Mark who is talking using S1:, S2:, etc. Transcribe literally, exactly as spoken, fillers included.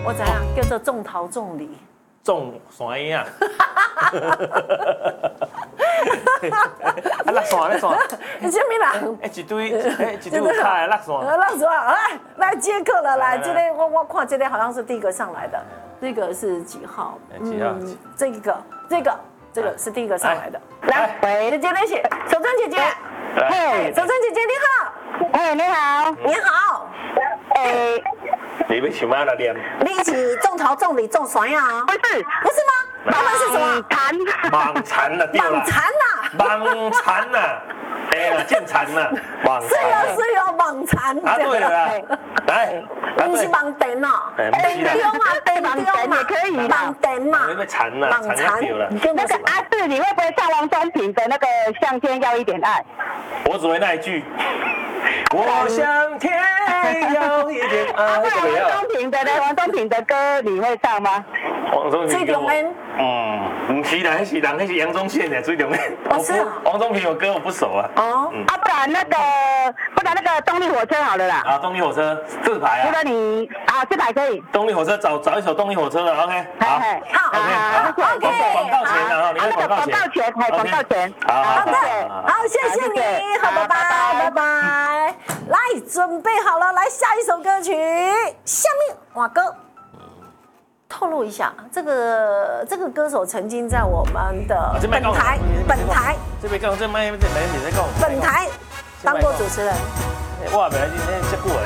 S1: 我知影叫做种桃种李。
S2: 种山影啊！啊，落山咧山，
S1: 你什么人？
S2: 哎，一堆哎，一堆有卡的落山。
S1: 落山，来来接客了，来，这个我我看这个好像是第一个上来的，这个是几号？
S2: 几号？
S1: 这个这个这个是第一个上来的。
S3: 来，
S1: 喂，姐姐你是守贞姐姐，嘿，守贞姐姐你好，
S3: 哎，你好，
S1: 你好，
S3: 哎，
S2: 你要想要来念？
S1: 你一起种桃种李种山呀？
S3: 不是，
S1: 不是吗？他们是什么？
S3: 蚕，
S2: 蟒蚕了，对啦
S1: 蟒蚕呐，
S2: 蟒蚕呐，哎呀，见蚕呐，蟒
S1: 是有是有蟒蚕。
S2: 啊，对了啦，来，
S1: 你是蟒电哦，电中啊，电中嘛，
S3: 也可以
S1: 蟒电嘛，
S2: 那边蚕呐，
S1: 蟒蚕
S2: 对了。
S3: 那个阿四，你会不会唱王中平的那个《向天要一点爱》？
S2: 我只会那一句。我向天要一点爱。
S3: 不然王中平的呢？王中平的歌你会唱吗？
S2: 王中平
S1: 最重要。
S2: 嗯，不是啦，那是人，那是杨宗宪的最重要。
S1: 哦，是啊。
S2: 王中平有歌我不熟啊。
S1: 哦。
S3: 啊，不然那个，不然那个动力火车好了啦。
S2: 啊，动力火车自排啊。
S3: 除了你啊，这排可以。
S2: 动力火车找找一首动力火车的 ，OK。好。
S1: 好。
S2: OK。好。
S1: OK。
S2: 广告钱啊，你
S3: 那个广告钱，还广告钱。
S2: 好。
S1: 好的。好，谢谢你，好，拜拜，拜拜。来，准备好了，来下一首歌曲，下面瓦哥。透露一下，这个这个歌手曾经在我们的本台本台
S2: 这边讲这麦这麦你在讲
S1: 本台当过主持人。
S2: 我本来今天这久